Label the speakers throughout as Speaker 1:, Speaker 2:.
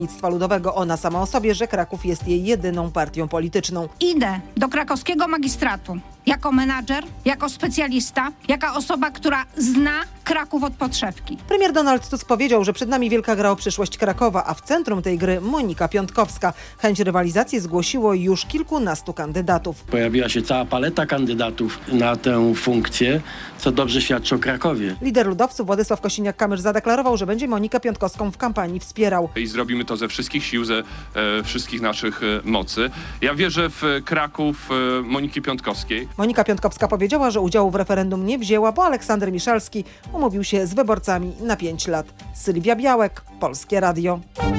Speaker 1: Stronnictwa Ludowego. Ona sama o sobie, że Kraków jest jej jedyną partią polityczną.
Speaker 2: Idę do krakowskiego magistratu jako menadżer, jako specjalista, jako osoba, która zna Kraków od podszewki.
Speaker 1: Premier Donald Tusk powiedział, że przed nami wielka gra o przyszłość Krakowa, a w centrum tej gry Monika Piątkowska. Chęć rywalizacji zgłosiło już kilkunastu kandydatów.
Speaker 3: Pojawiła się cała paleta kandydatów na tę funkcję, co dobrze świadczy o Krakowie.
Speaker 1: Lider ludowców Władysław Kosiniak-Kamysz zadeklarował, że będzie Monikę Piątkowską w kampanii wspierał.
Speaker 4: I zrobimy to ze wszystkich sił, ze wszystkich naszych mocy. Ja wierzę w Kraków Moniki Piątkowskiej.
Speaker 1: Monika Piątkowska powiedziała, że udziału w referendum nie wzięła, bo Aleksander Miszalski umówił się z wyborcami na 5 lat. Sylwia Białek, Polskie Radio.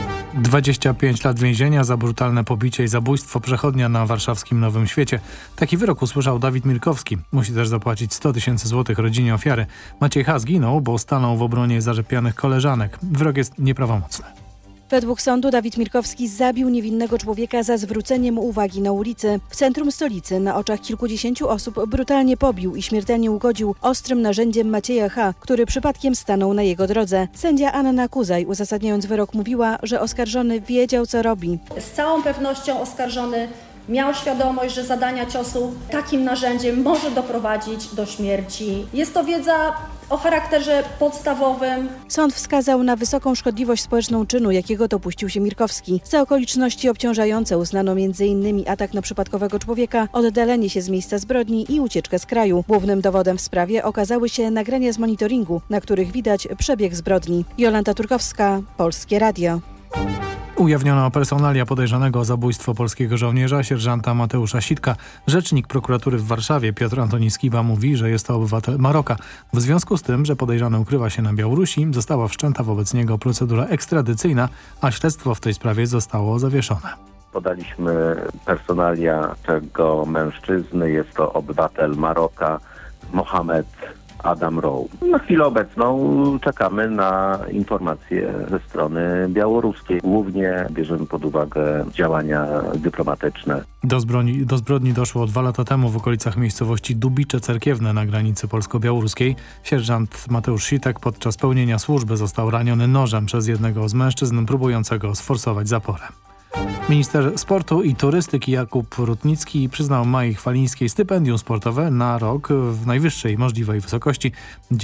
Speaker 5: 25 lat więzienia za brutalne pobicie i zabójstwo przechodnia na warszawskim Nowym Świecie. Taki wyrok usłyszał Dawid Milkowski. Musi też zapłacić 100 000 złotych rodzinie ofiary. Maciej H. zginął, bo stanął w obronie zaczepianych koleżanek. Wyrok jest nieprawomocny.
Speaker 6: Według sądu Dawid Milkowski zabił niewinnego człowieka za zwróceniem uwagi na ulicy. W centrum stolicy na oczach kilkudziesięciu osób brutalnie pobił i śmiertelnie ugodził ostrym narzędziem Macieja H., który przypadkiem stanął na jego drodze. Sędzia Anna Kuzaj, uzasadniając wyrok, mówiła, że oskarżony wiedział, co robi.
Speaker 7: Z całą pewnością oskarżony miał świadomość, że zadania ciosu takim narzędziem może doprowadzić do śmierci. Jest to wiedza o charakterze podstawowym.
Speaker 6: Sąd wskazał na wysoką szkodliwość społeczną czynu, jakiego dopuścił się Milkowski. Za okoliczności obciążające uznano m.in. atak na przypadkowego człowieka, oddalenie się z miejsca zbrodni i ucieczkę z kraju. Głównym dowodem w sprawie okazały się nagrania z monitoringu, na których widać przebieg zbrodni. Jolanta Turkowska, Polskie Radio.
Speaker 5: Ujawniono personalia podejrzanego o zabójstwo polskiego żołnierza, sierżanta Mateusza Sitka. Rzecznik prokuratury w Warszawie Piotr Antoni Skiba mówi, że jest to obywatel Maroka. W związku z tym, że podejrzany ukrywa się na Białorusi, została wszczęta wobec niego procedura ekstradycyjna, a śledztwo w tej sprawie zostało zawieszone.
Speaker 8: Podaliśmy personalia tego mężczyzny. Jest to obywatel Maroka, Mohamed Adam Rowe. Na chwilę obecną czekamy na informacje ze strony białoruskiej. Głównie bierzemy pod uwagę działania dyplomatyczne.
Speaker 5: Do zbrodni doszło 2 lata temu w okolicach miejscowości Dubicze Cerkiewne na granicy polsko-białoruskiej. Sierżant Mateusz Sitek podczas pełnienia służby został raniony nożem przez jednego z mężczyzn próbującego sforsować zaporę. Minister sportu i turystyki Jakub Rutnicki przyznał Mai Chwalińskiej stypendium sportowe na rok w najwyższej możliwej wysokości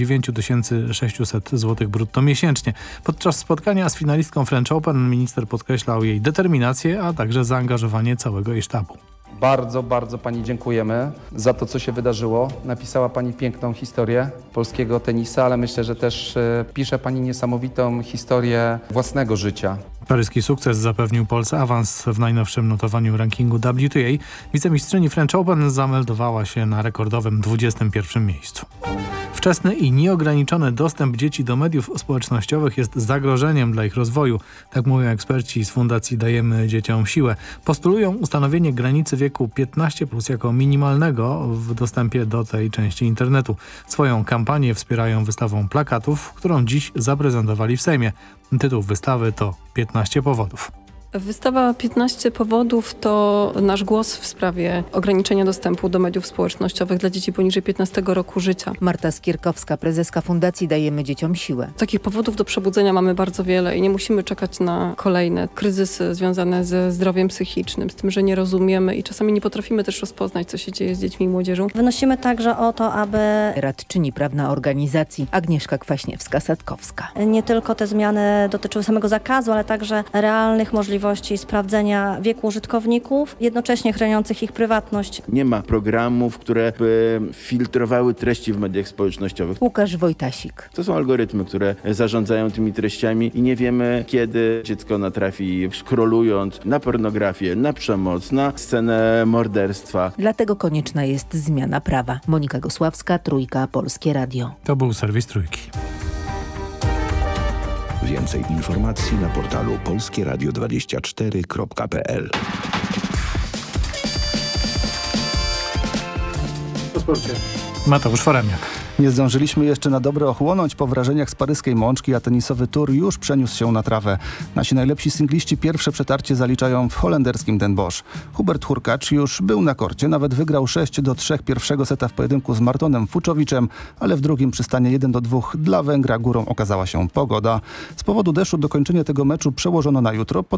Speaker 5: 9600 zł brutto miesięcznie. Podczas spotkania z finalistką French Open minister podkreślał jej determinację, a także zaangażowanie całego jej sztabu.
Speaker 9: Bardzo, bardzo Pani dziękujemy za to, co się wydarzyło. Napisała Pani piękną historię polskiego tenisa, ale myślę, że też pisze Pani niesamowitą historię własnego życia.
Speaker 5: Paryski sukces zapewnił Polsce awans w najnowszym notowaniu rankingu WTA. Wicemistrzyni French Open zameldowała się na rekordowym 21. miejscu. Wczesny i nieograniczony dostęp dzieci do mediów społecznościowych jest zagrożeniem dla ich rozwoju. Tak mówią eksperci z Fundacji Dajemy Dzieciom Siłę. Postulują ustanowienie granicy wieku 15+ jako minimalnego w dostępie do tej części internetu. Swoją kampanię wspierają wystawą plakatów, którą dziś zaprezentowali w Sejmie. Tytuł wystawy to 15 powodów.
Speaker 10: Wystawa 15 powodów to nasz głos w sprawie ograniczenia dostępu do mediów społecznościowych dla dzieci poniżej 15 roku życia.
Speaker 11: Marta Skierkowska, prezeska Fundacji Dajemy Dzieciom Siłę.
Speaker 10: Takich powodów do przebudzenia mamy bardzo wiele i nie musimy czekać na kolejne kryzysy związane ze zdrowiem psychicznym, z tym, że nie rozumiemy i czasami nie potrafimy też rozpoznać, co się dzieje z dziećmi i młodzieżą.
Speaker 7: Wnosimy także o to, aby
Speaker 11: Radczyni prawna organizacji Agnieszka Kwaśniewska-Satkowska.
Speaker 7: nie tylko te zmiany dotyczyły samego zakazu, ale także realnych możliwości sprawdzenia wieku użytkowników, jednocześnie chroniących ich prywatność.
Speaker 12: Nie ma programów, które by filtrowały treści w mediach społecznościowych.
Speaker 11: Łukasz Wojtasik.
Speaker 12: To są algorytmy, które zarządzają tymi treściami i nie wiemy, kiedy dziecko natrafi, scrollując na pornografię, na przemoc, na scenę morderstwa.
Speaker 11: Dlatego konieczna jest zmiana prawa. Monika Gosławska, Trójka, Polskie Radio.
Speaker 5: To był serwis Trójki.
Speaker 13: Więcej informacji na portalu polskieradio24.pl.
Speaker 5: Po sporcie. Mateusz Foremniak.
Speaker 14: Nie zdążyliśmy jeszcze na dobre ochłonąć po wrażeniach z paryskiej Mączki, a tenisowy tur już przeniósł się na trawę. Nasi najlepsi singliści pierwsze przetarcie zaliczają w holenderskim Den Bosch. Hubert Hurkacz już był na korcie, nawet wygrał 6-3 pierwszego seta w pojedynku z Martonem Fuczowiczem, ale w drugim przy stanie 1-2 dla Węgra górą okazała się pogoda. Z powodu deszczu dokończenie tego meczu przełożono na jutro.